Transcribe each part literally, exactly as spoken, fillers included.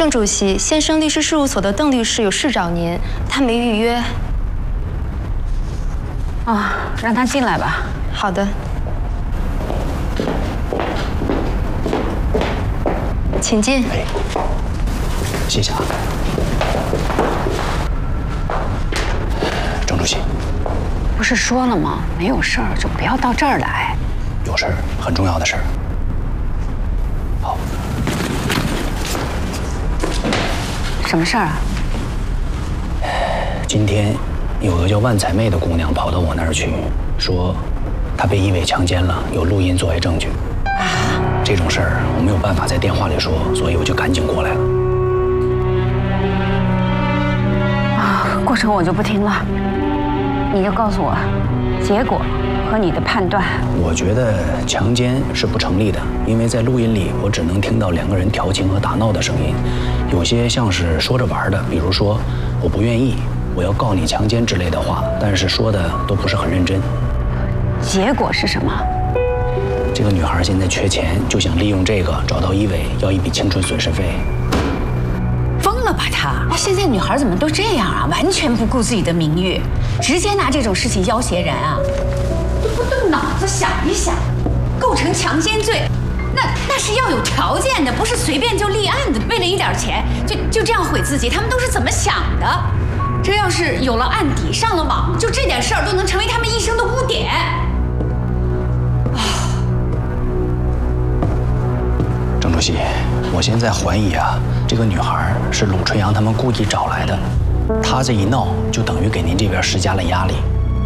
郑主席，先生律师事务所的邓律师有事找您，他没预约。 哦，让他进来吧。 好的。请进。 哎，谢谢啊。郑主席， 不是说了吗？没有事儿就不要到这儿来。 有事儿，很重要的事儿。好。 什么事儿啊？ 今天有个叫万彩妹的姑娘跑到我那儿去，说她被一伟强奸了，有录音作为证据。啊！这种事儿我没有办法在电话里说，所以我就赶紧过来了。 啊，过程我就不听了，你就告诉我结果和你的判断。 我觉得强奸是不成立的，因为在录音里我只能听到两个人调情和打闹的声音，有些像是说着玩的，比如说我不愿意，我要告你强奸之类的话，但是说的都不是很认真。 结果是什么？ 这个女孩现在缺钱，就想利用这个找到一伟要一笔青春损失费。 疯了吧他？现在女孩怎么都这样啊？完全不顾自己的名誉，直接拿这种事情要挟人啊！都不动脑子想一想，构成强奸罪，那那是要有条件的，不是随便就立案的。为了一点钱就就这样毁自己，他们都是怎么想的？这要是有了案底，上了网，就这点事儿都能成为他们一生的污点。 郑主席，我现在怀疑啊，这个女孩是鲁春阳他们故意找来的，她这一闹就等于给您这边施加了压力。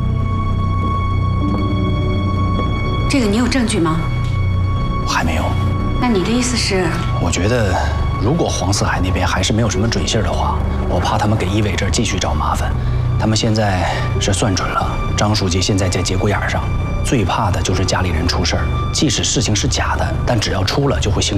这个你有证据吗？ 还没有。 那你的意思是？ 我觉得，如果黄四海那边还是没有什么准信的话，我怕他们给一伟这儿继续找麻烦。他们现在是算准了，张书记现在在节骨眼上，最怕的就是家里人出事儿。即使事情是假的，但只要出了就会形成